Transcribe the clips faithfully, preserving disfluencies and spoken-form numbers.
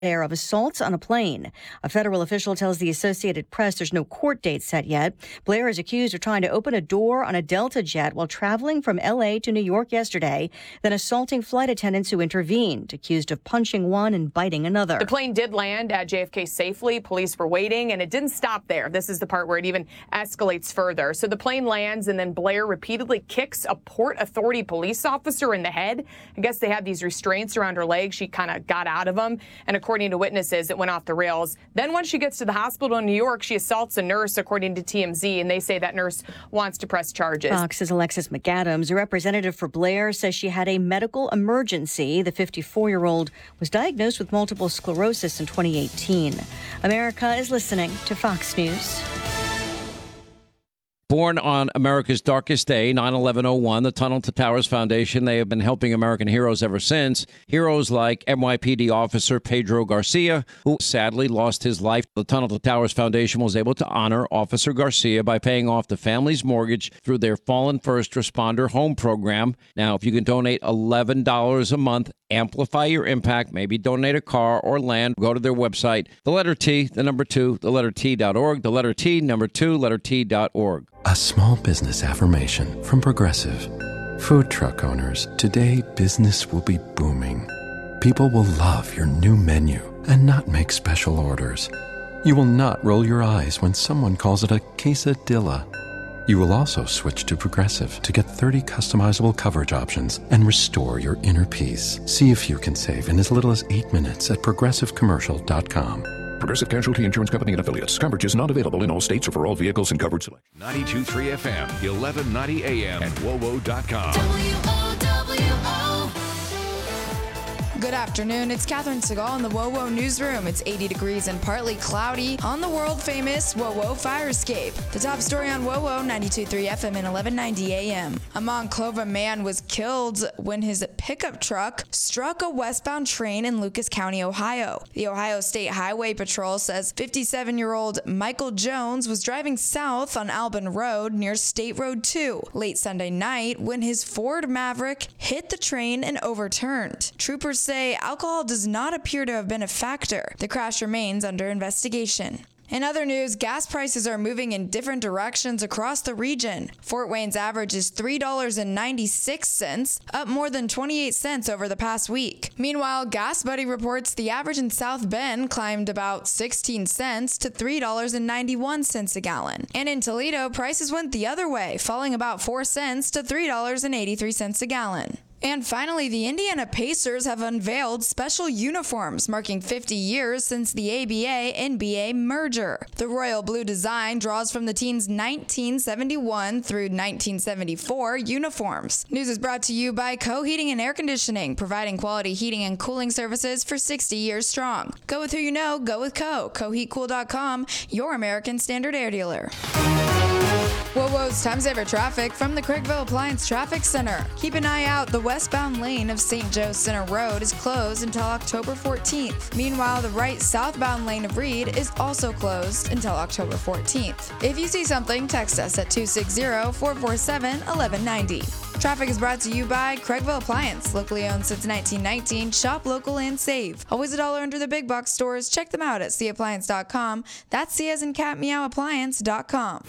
of assaults on a plane. A federal official tells the Associated Press there's no court date set yet. Blair is accused of trying to open a door on a Delta jet while traveling from L A to New York yesterday, then assaulting flight attendants who intervened, accused of punching one and biting another. The plane did land at J F K safely. Police were waiting, and it didn't stop there. This is the part where it even escalates further. So the plane lands, and then Blair repeatedly kicks a Port Authority police officer in the head. I guess they had these restraints around her legs. She kind of got out of them, and according to witnesses, it went off the rails. Then when she gets to the hospital in New York, she assaults a nurse, according to T M Z, and they say that nurse wants to press charges. Fox's Alexis McAdams, a representative for Blair, says she had a medical emergency. The fifty-four-year-old was diagnosed with multiple sclerosis in twenty eighteen. America is listening to Fox News. Born on America's darkest day, nine eleven oh one, the Tunnel to Towers Foundation, they have been helping American heroes ever since. Heroes like N Y P D officer Pedro Garcia, who sadly lost his life. The Tunnel to Towers Foundation was able to honor Officer Garcia by paying off the family's mortgage through their Fallen First Responder Home Program. Now, if you can donate eleven dollars a month, amplify your impact, maybe donate a car or land, go to their website, the letter T, the number two, the letter T dot org, the letter T, number two, letter T dot org. A small business affirmation from Progressive. Food truck owners, today business will be booming. People will love your new menu and not make special orders. You will not roll your eyes when someone calls it a quesadilla. You will also switch to Progressive to get thirty customizable coverage options and restore your inner peace. See if you can save in as little as eight minutes at progressive commercial dot com. Progressive Casualty Insurance Company and Affiliates. Coverage is not available in all states or for all vehicles and covered selection. ninety-two point three F M, eleven ninety A M, and W O W O dot com. W O W O. Good afternoon. It's Catherine Segal in the W O W O newsroom. It's eighty degrees and partly cloudy on the world-famous W O W O fire escape. The top story on W O W O, ninety-two point three F M and eleven ninety A M. A Monclova man was killed when his pickup truck struck a westbound train in Lucas County, Ohio. The Ohio State Highway Patrol says fifty-seven-year-old Michael Jones was driving south on Albin Road near State Road two late Sunday night when his Ford Maverick hit the train and overturned. Troopers say alcohol does not appear to have been a factor. The crash remains under investigation. In other news, gas prices are moving in different directions across the region. Fort Wayne's average is three dollars and ninety-six cents, up more than twenty-eight cents over the past week. Meanwhile, GasBuddy reports the average in South Bend climbed about sixteen cents to three dollars and ninety-one cents a gallon. And in Toledo, prices went the other way, falling about four cents to three dollars and eighty-three cents a gallon. And finally, the Indiana Pacers have unveiled special uniforms marking fifty years since the A B A N B A merger. The royal blue design draws from the team's nineteen seventy-one through nineteen seventy-four uniforms. News is brought to you by Co Heating and Air Conditioning, providing quality heating and cooling services for sixty years strong. Go with who you know, go with Co. Co Heat Cool dot com, your American Standard Air dealer. W O W O's Time Saver Traffic from the Crickville Appliance Traffic Center. Keep an eye out. The westbound lane of Saint Joe Center Road is closed until October fourteenth. Meanwhile, the right southbound lane of Reed is also closed until October fourteenth. If you see something, text us at two six zero, four four seven, one one nine zero. Traffic is brought to you by Crickville Appliance, locally owned since nineteen nineteen. Shop local and save. Always a dollar under the big box stores. Check them out at c appliance dot com. That's C as in cat meow appliance dot com.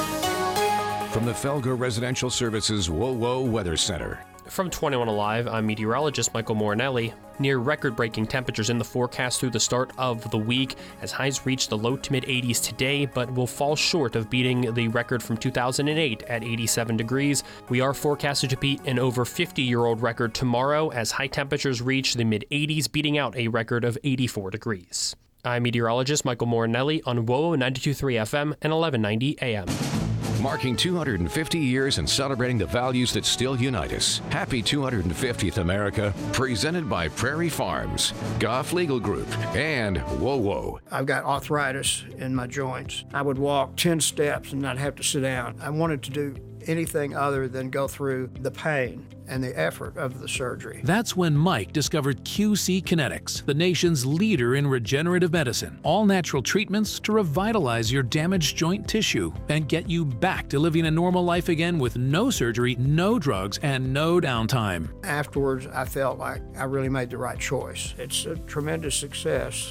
From the Felger Residential Services W O W O Weather Center. From twenty-one Alive, I'm meteorologist Michael Morinelli. Near record-breaking temperatures in the forecast through the start of the week, as highs reach the low to mid-eighties today, but will fall short of beating the record from two thousand eight at eighty-seven degrees. We are forecasted to beat an over fifty-year-old record tomorrow, as high temperatures reach the mid-eighties, beating out a record of eighty-four degrees. I'm meteorologist Michael Morinelli on W O W O ninety-two point three F M and eleven ninety A M. Marking two hundred fifty years and celebrating the values that still unite us. Happy two hundred fiftieth, America. Presented by Prairie Farms, Goff Legal Group, and W O W O. I've got arthritis in my joints. I would walk ten steps and not have to sit down. I wanted to do anything other than go through the pain and the effort of the surgery. That's when Mike discovered Q C Kinetics, the nation's leader in regenerative medicine. All natural treatments to revitalize your damaged joint tissue and get you back to living a normal life again with no surgery, no drugs, and no downtime. Afterwards, I felt like I really made the right choice. It's a tremendous success.